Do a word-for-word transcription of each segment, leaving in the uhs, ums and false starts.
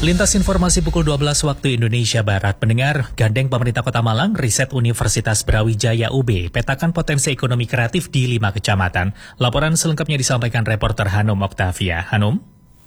Lintas informasi pukul dua belas waktu Indonesia Barat. Pendengar, gandeng pemerintah Kota Malang, riset Universitas Brawijaya U B, petakan potensi ekonomi kreatif di lima kecamatan. Laporan selengkapnya disampaikan reporter Hanum Oktavia. Hanum?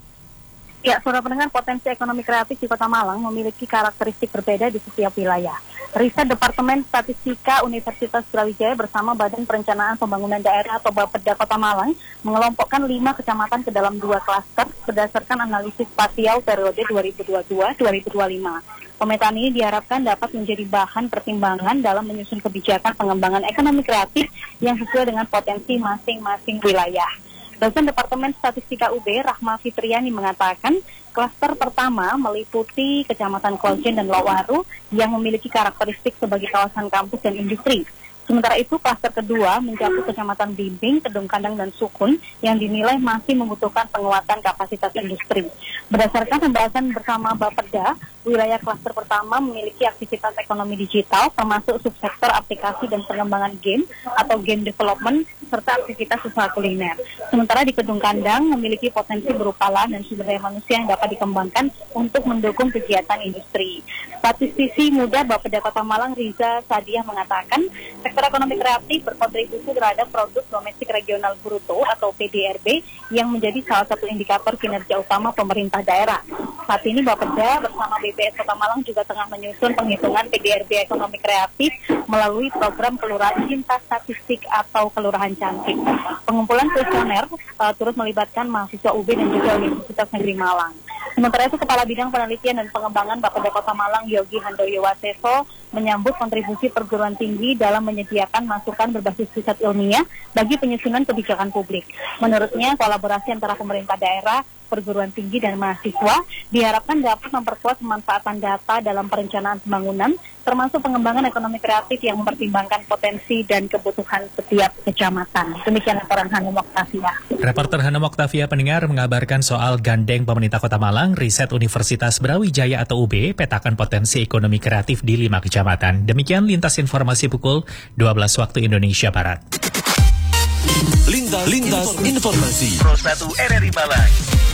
Ya, saudara pendengar, potensi ekonomi kreatif di Kota Malang memiliki karakteristik berbeda di setiap wilayah. Riset Departemen Statistika Universitas Brawijaya bersama Badan Perencanaan Pembangunan Daerah atau Bapeda Kota Malang mengelompokkan lima kecamatan ke dalam dua klaster berdasarkan analisis spasial periode dua ribu dua puluh dua sampai dua ribu dua puluh lima. Pemetaan ini diharapkan dapat menjadi bahan pertimbangan dalam menyusun kebijakan pengembangan ekonomi kreatif yang sesuai dengan potensi masing-masing wilayah. Dosen Departemen Statistika U B, Rahma Fitriani mengatakan, klaster pertama meliputi Kecamatan Koljen dan Lowaru yang memiliki karakteristik sebagai kawasan kampus dan industri. Sementara itu, klaster kedua mencakup Kecamatan Bimbing, Kedung Kandang, dan Sukun yang dinilai masih membutuhkan penguatan kapasitas industri. Berdasarkan pembahasan bersama Bapeda, wilayah klaster pertama memiliki aktivitas ekonomi digital termasuk subsektor aplikasi dan pengembangan game atau game development serta aktivitas usaha kuliner. Sementara di Kedung Kandang memiliki potensi berupa lahan dan sumber daya manusia yang dapat dikembangkan untuk mendukung kegiatan industri. Statistisi muda Bapeda Kota Malang Riza Sadiah mengatakan, sektor ekonomi kreatif berkontribusi terhadap produk domestik regional bruto atau P D R B yang menjadi salah satu indikator kinerja utama pemerintah daerah. Saat ini Bapeda bersama B P S Kota Malang juga tengah menyusun penghitungan P D R B ekonomi kreatif melalui program Kelurahan Cinta Statistik atau Kelurahan Cantik. Pengumpulan kuesioner uh, turut melibatkan mahasiswa U B dan juga Universitas Negeri Malang. Sementara itu, Kepala Bidang Penelitian dan Pengembangan Bapeda Kota Malang Yogi Handoyo Waseso menyambut kontribusi perguruan tinggi dalam menyediakan masukan berbasis riset ilmiah bagi penyusunan kebijakan publik. Menurutnya, kolaborasi antara pemerintah daerah, perguruan tinggi, dan mahasiswa diharapkan dapat memperkuat pemanfaatan data dalam perencanaan pembangunan, termasuk pengembangan ekonomi kreatif yang mempertimbangkan potensi dan kebutuhan setiap kecamatan. Demikian laporan Hanum Oktavia. Reporter Hanum Oktavia, pendengar, mengabarkan soal gandeng pemerintah Kota Malang, riset Universitas Brawijaya atau U B, petakan potensi ekonomi kreatif di lima kecamatan. Demikian lintas informasi pukul dua belas waktu Indonesia Barat. Lintas, lintas informasi. Pro satu R R I Malang.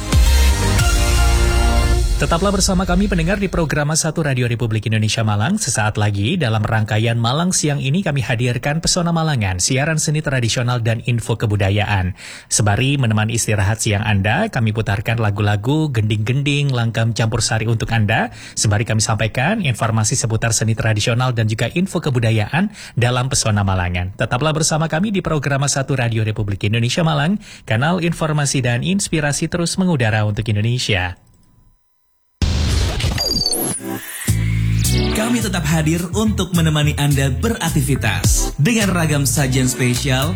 Tetaplah bersama kami pendengar di program satu Radio Republik Indonesia Malang. Sesaat lagi dalam rangkaian Malang Siang ini kami hadirkan Pesona Malangan, siaran seni tradisional dan info kebudayaan. Sebari menemani istirahat siang Anda, kami putarkan lagu-lagu gending-gending, langkam campur sari untuk Anda. Sebari kami sampaikan informasi seputar seni tradisional dan juga info kebudayaan dalam Pesona Malangan. Tetaplah bersama kami di program satu Radio Republik Indonesia Malang, kanal informasi dan inspirasi terus mengudara untuk Indonesia. Kami tetap hadir untuk menemani Anda beraktivitas dengan ragam sajian spesial